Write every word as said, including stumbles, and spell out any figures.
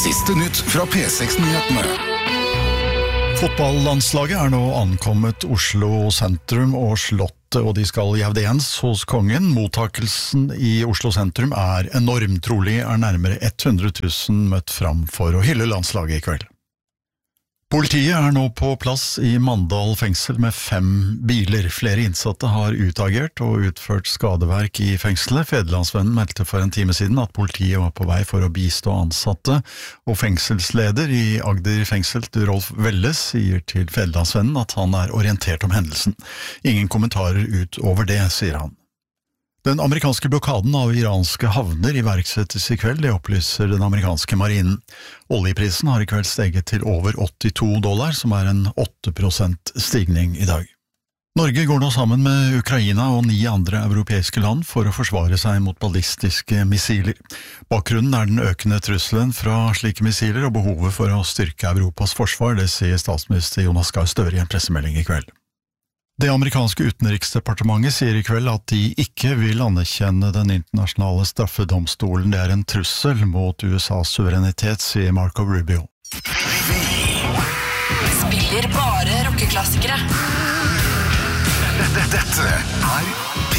Siste nytt fra P seks-nyhetene. Fotballandslaget er nå ankommet Oslo sentrum og slottet, og de skal i audiens hos kongen. Mottakelsen i Oslo sentrum er enorm. Trolig er nærmere hundre tusen møtt fram for å hylle landslaget i kveld. Politiet er nå på plass i Mandal fengsel med fem biler. Flere innsatte har utagert og utført skadeverk i fengselet. Federlandsvennen meldte for en time siden at politiet var på vei for å bistå ansatte, og fengselsleder i Agder fengsel, Rolf Velle, sier til Federlandsvennen at han er orientert om hendelsen. Ingen kommentarer utover det, sier han. Den amerikanske blokaden av iranske havner iverksettes i kveld, det opplyser den amerikanske marinen. Oljeprisen har i kveld steget til over åttito dollar, som er en åtte prosent stigning i dag. Norge går nå sammen med Ukraina og ni andre europeiske land for å forsvare seg mot ballistiske missiler. Bakgrunnen er den økende trusselen fra slike missiler og behovet for å styrke Europas forsvar, det sier statsminister Jonas Gahr Støre i en pressemelding i kveld. Det amerikanske utenriksdepartementet sier i kveld at de ikke vil anerkjenne den internasjonale straffedomstolen. Det er en trussel mot U S A's suverenitet, sier Marco Rubio. Spiller bare rockeklassikere. Dette er P